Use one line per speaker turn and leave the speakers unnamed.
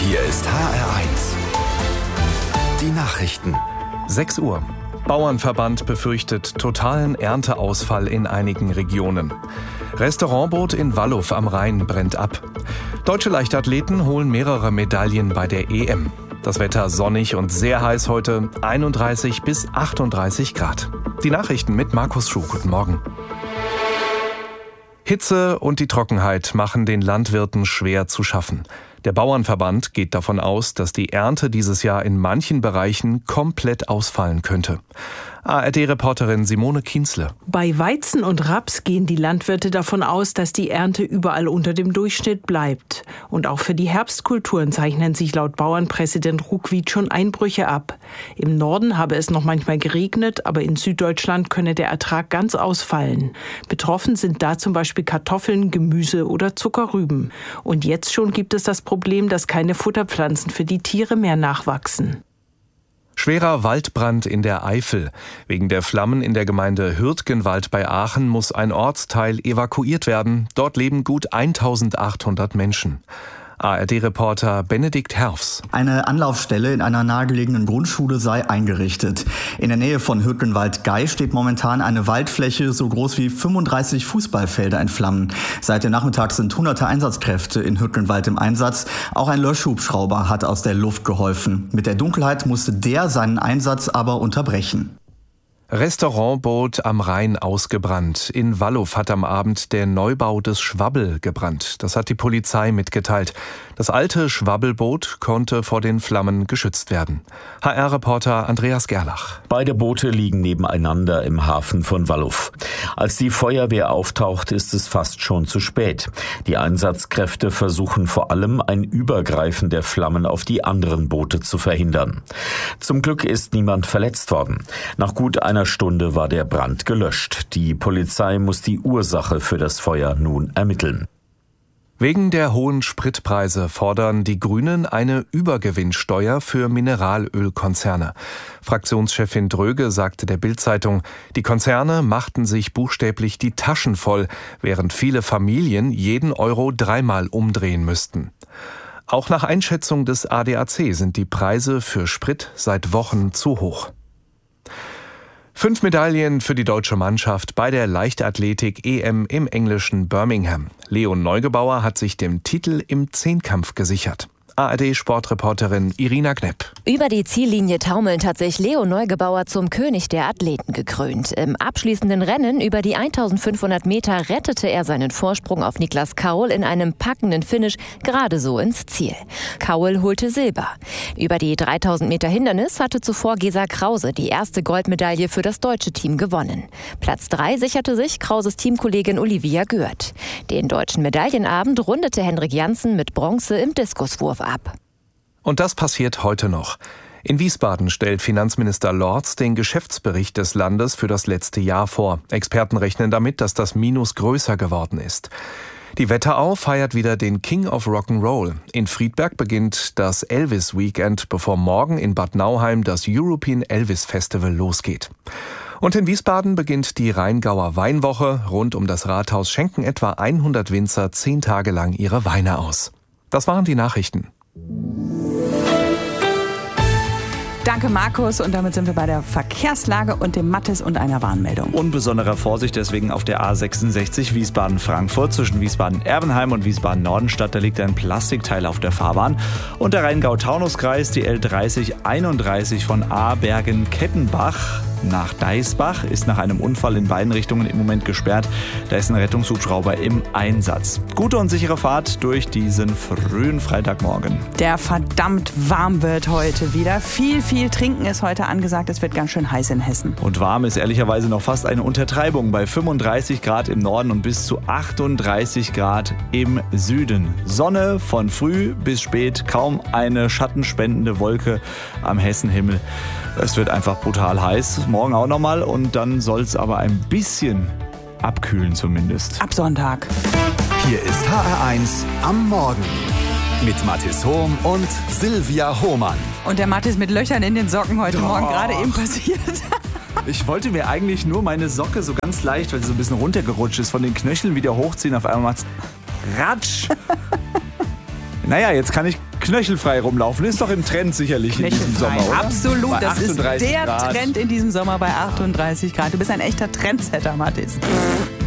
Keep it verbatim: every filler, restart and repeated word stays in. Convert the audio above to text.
Hier ist H R eins. Die Nachrichten.
sechs Uhr. Bauernverband befürchtet totalen Ernteausfall in einigen Regionen. Restaurantboot in Walluf am Rhein brennt ab. Deutsche Leichtathleten holen mehrere Medaillen bei der E M. Das Wetter sonnig und sehr heiß heute, einunddreißig bis achtunddreißig Grad. Die Nachrichten mit Markus Schuh. Guten Morgen. Hitze und die Trockenheit machen den Landwirten schwer zu schaffen. Der Bauernverband geht davon aus, dass die Ernte dieses Jahr in manchen Bereichen komplett ausfallen könnte. A R D-Reporterin Simone Kienzle.
Bei Weizen und Raps gehen die Landwirte davon aus, dass die Ernte überall unter dem Durchschnitt bleibt. Und auch für die Herbstkulturen zeichnen sich laut Bauernpräsident Ruckwied schon Einbrüche ab. Im Norden habe es noch manchmal geregnet, aber in Süddeutschland könne der Ertrag ganz ausfallen. Betroffen sind da zum Beispiel Kartoffeln, Gemüse oder Zuckerrüben. Und jetzt schon gibt es das Problem, dass keine Futterpflanzen für die Tiere mehr nachwachsen.
Schwerer Waldbrand in der Eifel. Wegen der Flammen in der Gemeinde Hürtgenwald bei Aachen muss ein Ortsteil evakuiert werden. Dort leben gut eintausendachthundert Menschen. A R D-Reporter Benedikt Herfs.
Eine Anlaufstelle in einer nahegelegenen Grundschule sei eingerichtet. In der Nähe von Hürtgenwald-Gei steht momentan eine Waldfläche so groß wie fünfunddreißig Fußballfelder in Flammen. Seit dem Nachmittag sind hunderte Einsatzkräfte in Hürtgenwald im Einsatz. Auch ein Löschhubschrauber hat aus der Luft geholfen. Mit der Dunkelheit musste der seinen Einsatz aber unterbrechen.
Restaurantboot am Rhein ausgebrannt. In Walluf hat am Abend der Neubau des Schwabbel gebrannt. Das hat die Polizei mitgeteilt. Das alte Schwabbelboot konnte vor den Flammen geschützt werden. H R-Reporter Andreas Gerlach.
Beide Boote liegen nebeneinander im Hafen von Walluf. Als die Feuerwehr auftaucht, ist es fast schon zu spät. Die Einsatzkräfte versuchen vor allem ein Übergreifen der Flammen auf die anderen Boote zu verhindern. Zum Glück ist niemand verletzt worden. Nach gut einer Stunde war der Brand gelöscht. Die Polizei muss die Ursache für das Feuer nun ermitteln.
Wegen der hohen Spritpreise fordern die Grünen eine Übergewinnsteuer für Mineralölkonzerne. Fraktionschefin Dröge sagte der Bild-Zeitung, die Konzerne machten sich buchstäblich die Taschen voll, während viele Familien jeden Euro dreimal umdrehen müssten. Auch nach Einschätzung des A D A C sind die Preise für Sprit seit Wochen zu hoch. Fünf Medaillen für die deutsche Mannschaft bei der Leichtathletik-E M im englischen Birmingham. Leon Neugebauer hat sich den Titel im Zehnkampf gesichert. A R D-Sportreporterin Irina Knepp.
Über die Ziellinie taumelnd hat sich Leo Neugebauer zum König der Athleten gekrönt. Im abschließenden Rennen über die eintausendfünfhundert Meter rettete er seinen Vorsprung auf Niklas Kaul in einem packenden Finish gerade so ins Ziel. Kaul holte Silber. Über die dreitausend Meter Hindernis hatte zuvor Gesa Krause die erste Goldmedaille für das deutsche Team gewonnen. Platz drei sicherte sich Krauses Teamkollegin Olivia Gürt. Den deutschen Medaillenabend rundete Henrik Janssen mit Bronze im Diskuswurf ab.
Und das passiert heute noch. In Wiesbaden stellt Finanzminister Lorz den Geschäftsbericht des Landes für das letzte Jahr vor. Experten rechnen damit, dass das Minus größer geworden ist. Die Wetterau feiert wieder den King of Rock'n'Roll. In Friedberg beginnt das Elvis Weekend, bevor morgen in Bad Nauheim das European Elvis Festival losgeht. Und in Wiesbaden beginnt die Rheingauer Weinwoche. Rund um das Rathaus schenken etwa hundert Winzer zehn Tage lang ihre Weine aus. Das waren die Nachrichten.
Danke, Markus. Und damit sind wir bei der Verkehrslage und dem Mattes und einer Warnmeldung.
Und besonderer Vorsicht deswegen auf der A sechsundsechzig Wiesbaden-Frankfurt zwischen Wiesbaden-Erbenheim und Wiesbaden-Nordenstadt. Da liegt ein Plastikteil auf der Fahrbahn. Und der Rheingau-Taunus-Kreis, die L dreißig einunddreißig von Abergen-Kettenbach nach Deisbach, ist nach einem Unfall in beiden Richtungen im Moment gesperrt. Da ist ein Rettungshubschrauber im Einsatz. Gute und sichere Fahrt durch diesen frühen Freitagmorgen.
Der verdammt warm wird heute wieder. Viel, viel Trinken ist heute angesagt. Es wird ganz schön heiß in Hessen.
Und warm ist ehrlicherweise noch fast eine Untertreibung bei fünfunddreißig Grad im Norden und bis zu achtunddreißig Grad im Süden. Sonne von früh bis spät, kaum eine schattenspendende Wolke am Hessenhimmel. Es wird einfach brutal heiß. Morgen auch nochmal und dann soll es aber ein bisschen abkühlen zumindest.
Ab Sonntag.
Hier ist H R eins am Morgen mit Mathis Hohm und Silvia Hohmann.
Und der Mathis mit Löchern in den Socken heute
Doch.
Morgen gerade eben passiert.
Ich wollte mir eigentlich nur meine Socke so ganz leicht, weil sie so ein bisschen runtergerutscht ist, von den Knöcheln wieder hochziehen. Auf einmal macht's Ratsch. Naja, jetzt kann ich knöchelfrei rumlaufen. Ist doch im Trend sicherlich in diesem Sommer, oder?
Absolut,
Bei
das ist der
Grad.
Trend in diesem Sommer bei achtunddreißig Grad. Du bist ein echter Trendsetter, Mathis.